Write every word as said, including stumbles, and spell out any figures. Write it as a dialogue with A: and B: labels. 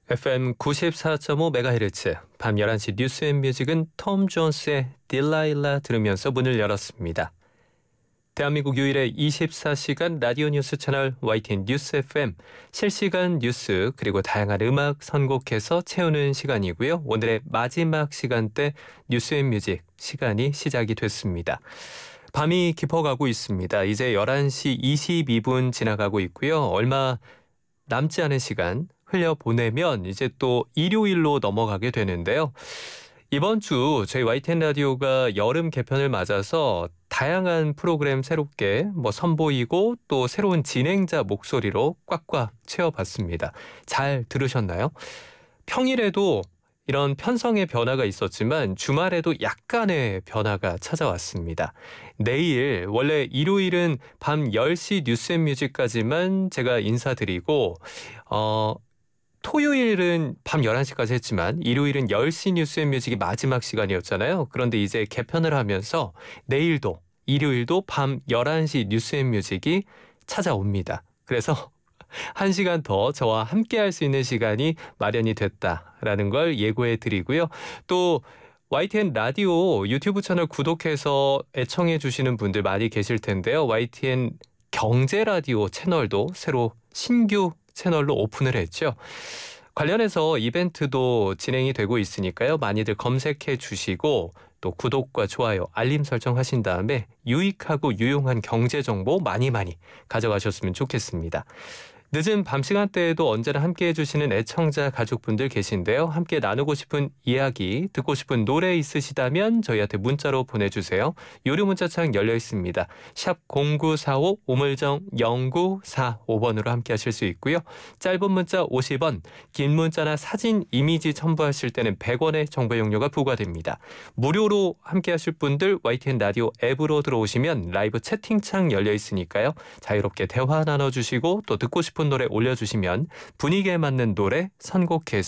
A: 에프엠 구십사 점 오 메가헤르츠 밤 열한 시 뉴스 앤 뮤직은 톰 존스의 딜라일라 들으면서 문을 열었습니다. 대한민국 유일의 이십사 시간 라디오 뉴스 채널 와이티엔 뉴스 에프엠, 실시간 뉴스 그리고 다양한 음악 선곡해서 채우는 시간이고요. 오늘의 마지막 시간대 뉴스 앤 뮤직 시간이 시작이 됐습니다. 밤이 깊어가고 있습니다. 이제 열한 시 이십이 분 지나가고 있고요. 얼마 남지 않은 시간 흘려보내면 이제 또 일요일로 넘어가게 되는데요. 이번 주 저희 와이티엔 라디오가 여름 개편을 맞아서 다양한 프로그램 새롭게 뭐 선보이고 또 새로운 진행자 목소리로 꽉꽉 채워봤습니다. 잘 들으셨나요? 평일에도 이런 편성의 변화가 있었지만 주말에도 약간의 변화가 찾아왔습니다. 내일 원래 일요일은 밤 열 시 뉴스 앤 뮤직까지만 제가 인사드리고 어 토요일은 밤 열한 시까지 했지만 일요일은 열 시 뉴스 앤 뮤직이 마지막 시간이었잖아요. 그런데 이제 개편을 하면서 내일도 일요일도 밤 열한 시 뉴스 앤 뮤직이 찾아옵니다. 그래서 한 시간 더 저와 함께 할 수 있는 시간이 마련이 됐다라는 걸 예고해 드리고요. 또 와이티엔 라디오 유튜브 채널 구독해서 애청해 주시는 분들 많이 계실 텐데요. 와이티엔 경제 라디오 채널도 새로 신규 채널로 오픈을 했죠. 관련해서 이벤트도 진행이 되고 있으니까요. 많이들 검색해 주시고 또 구독과 좋아요, 알림 설정하신 다음에 유익하고 유용한 경제 정보 많이 많이 가져가셨으면 좋겠습니다. 늦은 밤 시간대에도 언제나 함께해 주시는 애청자 가족분들 계신데요. 함께 나누고 싶은 이야기, 듣고 싶은 노래 있으시다면 저희한테 문자로 보내주세요. 유료 문자창 열려 있습니다. 샵 공구사오 우물정 영구사오 번으로 함께 하실 수 있고요. 짧은 문자 오십 원, 긴 문자나 사진, 이미지 첨부하실 때는 백 원의 정보 용료가 부과됩니다. 무료로 함께 하실 분들 와이티엔 라디오 앱으로 들어오시면 라이브 채팅창 열려 있으니까요. 자유롭게 대화 나눠주시고 또 듣고 싶은 노래 올려주시면 분위기에 맞는 노래 선곡해서